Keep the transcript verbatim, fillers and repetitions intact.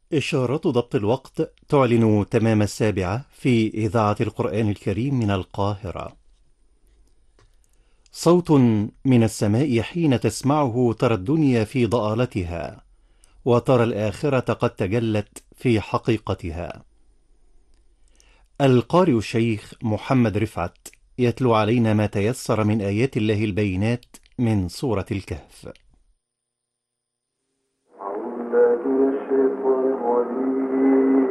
إشارة ضبط الوقت تعلن تمام السابعة في إذاعة القرآن الكريم من القاهرة. صوت من السماء حين تسمعه ترى الدنيا في ضآلتها، وترى الآخرة قد تجلت في حقيقتها. القارئ الشيخ محمد رفعت يتلو علينا ما تيسر من آيات الله البينات من سورة الكهف.